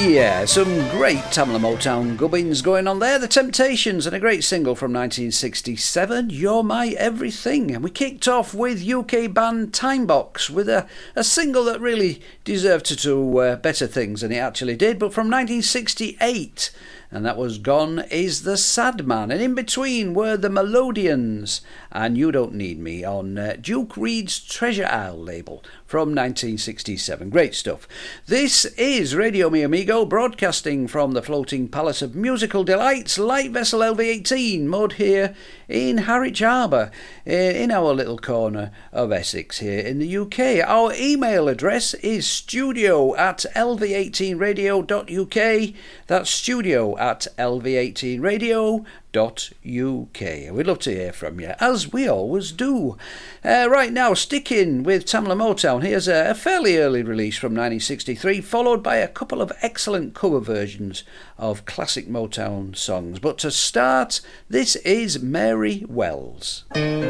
Yeah, some great Tamla Motown gubbins going on there. The Temptations and a great single from 1967, You're My Everything. And we kicked off with UK band Timebox with a single that really deserved to do better things than it actually did, but from 1968. And that was Gone Is the Sad Man. And in between were the Melodians and You Don't Need Me on Duke Reid's Treasure Isle label from 1967. Great stuff. This is Radio Mi Amigo, broadcasting from the floating palace of musical delights, light vessel LV18, moored here in Harwich Harbour, in our little corner of Essex here in the UK. Our email address is studio@lv18radio.uk. That's studio@lv18radio.uk. We'd love to hear from you, as we always do. Right now, sticking with Tamla Motown, here's a fairly early release from 1963, followed by a couple of excellent cover versions of classic Motown songs. But to start, this is Mary Wells.